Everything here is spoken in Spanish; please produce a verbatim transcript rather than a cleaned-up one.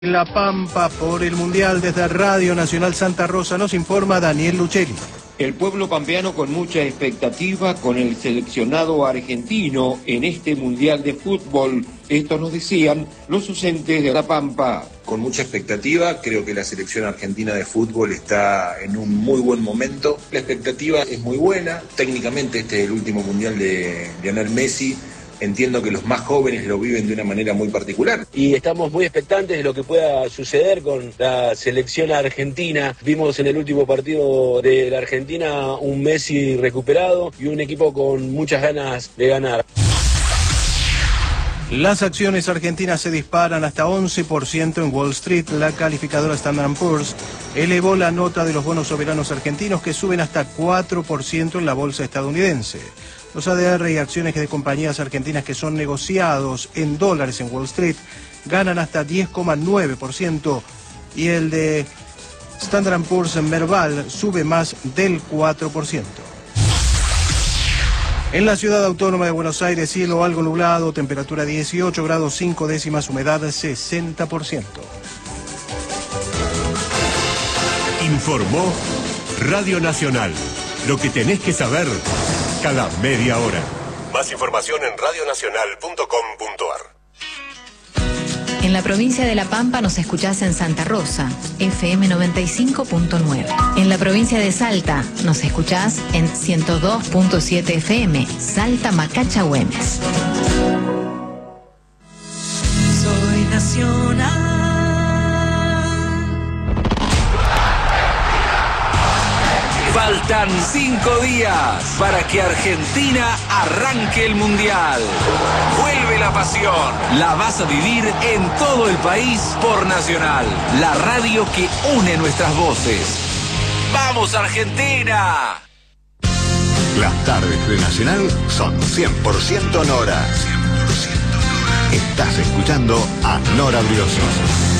La Pampa por el Mundial desde Radio Nacional Santa Rosa nos informa Daniel Luchelli. El pueblo pampeano con mucha expectativa con el seleccionado argentino en este Mundial de Fútbol. Esto nos decían los docentes de La Pampa. Con mucha expectativa, creo que la selección argentina de fútbol está en un muy buen momento. La expectativa es muy buena. Técnicamente este es el último Mundial de Lionel Messi. Entiendo que los más jóvenes lo viven de una manera muy particular. Y estamos muy expectantes de lo que pueda suceder con la selección argentina. Vimos en el último partido de la Argentina un Messi recuperado y un equipo con muchas ganas de ganar. Las acciones argentinas se disparan hasta once por ciento en Wall Street. La calificadora Standard and Poor's elevó la nota de los bonos soberanos argentinos que suben hasta cuatro por ciento en la bolsa estadounidense. Los A D R y acciones de compañías argentinas que son negociados en dólares en Wall Street ganan hasta diez coma nueve por ciento y el de Standard and Poor's en Merval sube más del cuatro por ciento. En la ciudad autónoma de Buenos Aires, cielo algo nublado, temperatura dieciocho grados cinco décimas, humedad sesenta por ciento. Informó Radio Nacional. Lo que tenés que saber cada media hora. Más información en radio nacional punto com punto ar. En la provincia de La Pampa nos escuchás en Santa Rosa, F M noventa y cinco punto nueve. En la provincia de Salta nos escuchás en ciento dos punto siete F M, Salta Macacha Güemes. Soy nacional. Faltan cinco días para que Argentina arranque el Mundial. Vuelve la pasión. La vas a vivir en todo el país por Nacional, la radio que une nuestras voces. ¡Vamos, Argentina! Las tardes de Nacional son cien por ciento Nora. cien por ciento Nora. Estás escuchando a Nora Briosos.